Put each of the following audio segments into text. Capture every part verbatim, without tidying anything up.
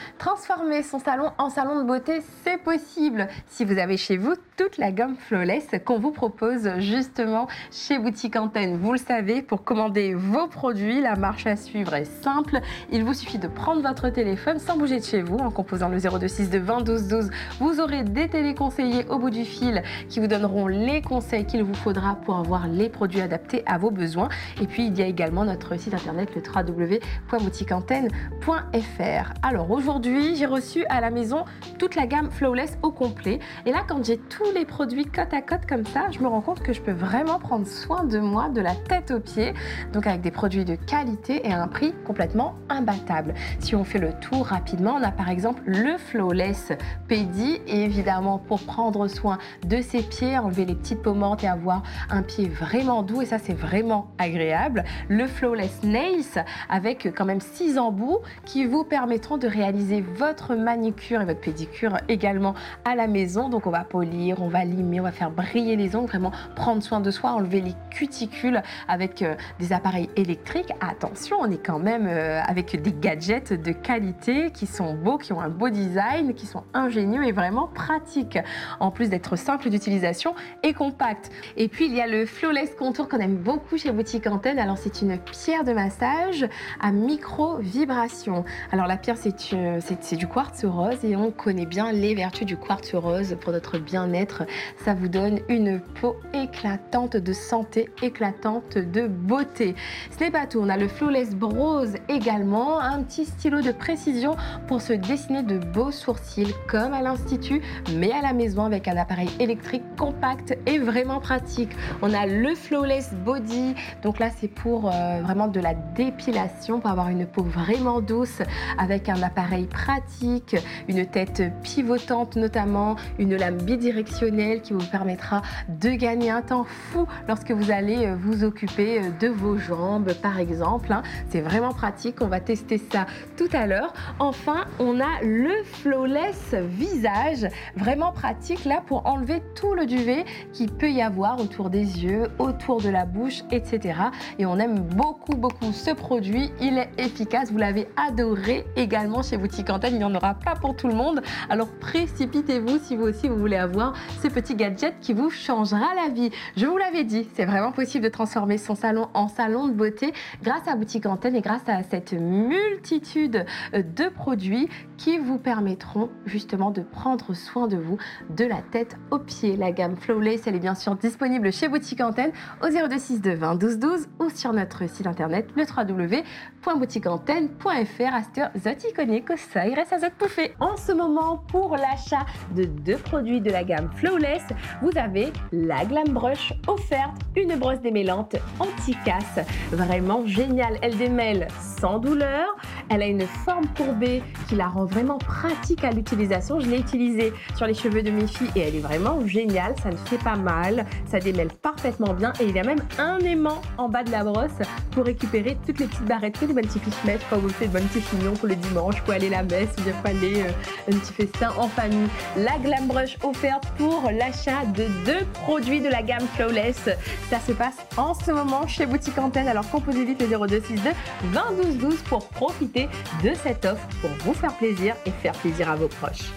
Transformer son salon en salon de beauté, c'est possible si vous avez chez vous toute la gamme Flawless qu'on vous propose justement chez Boutique Antenne. Vous le savez, pour commander vos produits, la marche à suivre est simple. Il vous suffit de prendre votre téléphone sans bouger de chez vous en composant le zéro deux six deux vingt douze douze. Vous aurez des téléconseillers au bout du fil qui vous donneront les conseils qu'il vous faudra pour avoir les produits adaptés à vos besoins. Et puis il y a également notre site internet, le w w w point boutique antenne point f r. Alors aujourd'hui, j'ai reçu à la maison toute la gamme Flawless au complet. Et là, quand j'ai tous les produits côte à côte comme ça, je me rends compte que je peux vraiment prendre soin de moi de la tête aux pieds. Donc avec des produits de qualité et à un prix complètement imbattable. Si on fait le tour rapidement, on a par exemple le Flawless Pedi. Et évidemment, pour prendre soin de ses pieds, enlever les petites peaux mortes et avoir un pied vraiment doux. Et ça, c'est vraiment agréable. Le Flawless Nails avec quand même six embouts qui vous permettront de réaliser votre manicure et votre pédicure également à la maison. Donc on va polir, on va limer, on va faire briller les ongles, vraiment prendre soin de soi, enlever les cuticules avec euh, des appareils électriques. Attention, on est quand même euh, avec des gadgets de qualité qui sont beaux, qui ont un beau design, qui sont ingénieux et vraiment pratiques, en plus d'être simple d'utilisation et compact. Et puis il y a le Flawless Contour qu'on aime beaucoup chez Boutique Antenne. Alors c'est une pierre de massage à micro-vibration. Alors la pierre, c'est, euh, c'est, c'est du quartz rose et on connaît bien les vertus du quartz rose pour notre bien-être. Ça vous donne une peau éclatante de santé, éclatante de beauté. Ce n'est pas tout, on a le Flawless Brows également, un petit stylo de précision pour se dessiner de beaux sourcils comme à l'institut, mais à la maison avec un appareil électrique compact et vraiment pratique. On a le Flawless Body, donc là c'est pour euh, vraiment de la dépilation, pour avoir une peau vraiment douce avec un appareil pratique, une tête pivotante notamment, une lame bidirectionnelle qui vous permettra de gagner un temps fou lorsque vous allez vous occuper de vos jambes par exemple. C'est vraiment pratique, on va tester ça tout à l'heure. Enfin, on a le Flawless Visage, vraiment pratique là pour enlever tout le duvet qu'il peut y avoir autour des yeux, autour de la bouche, et cetera. Et on aime beaucoup beaucoup ce produit, il est efficace, vous l'avez adoré également chez Boutique Antenne, il n'y en aura pas pour tout le monde, alors précipitez-vous si vous aussi vous voulez avoir ce petit gadget qui vous changera la vie. Je vous l'avais dit, c'est vraiment possible de transformer son salon en salon de beauté grâce à Boutique Antenne et grâce à cette multitude de produits qui vous permettront justement de prendre soin de vous de la tête aux pieds. La gamme Flawless, elle est bien sûr disponible chez Boutique Antenne au zéro deux six deux vingt douze douze ou sur notre site internet le w w w point boutique antenne point f r. Aster zot iconique ça irait à zot pouffé. En ce moment, pour l'achat de deux produits de la gamme Flawless, vous avez la Glam Brush offerte, une brosse démêlante anti-casse, vraiment géniale. Elle démêle sans douleur, elle a une forme courbée qui la rend vraiment pratique à l'utilisation. Je l'ai utilisée sur les cheveux de mes filles et elle est vraiment géniale, ça ne fait pas mal, ça démêle parfaitement bien et il y a même un aimant en bas de la brosse pour récupérer toutes les petites barrettes, des petits clichemètres quand vous faites des petits fignons pour le dimanche, pour aller à la messe ou bien pour aller euh, un petit festin en famille. La Glam Brush offerte pour l'achat de deux produits de la gamme Flawless. Ça se passe en ce moment chez Boutique Antenne, alors composez vite le zéro deux six deux vingt douze douze pour profiter de cette offre pour vous faire plaisir et faire plaisir à vos proches.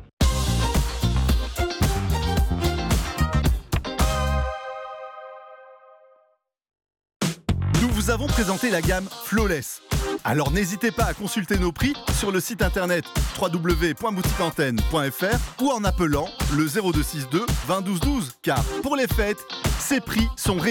Nous vous avons présenté la gamme Flawless. Alors n'hésitez pas à consulter nos prix sur le site internet w w w point boutique antenne point f r ou en appelant le zéro deux six deux vingt douze douze car pour les fêtes, ces prix sont réels.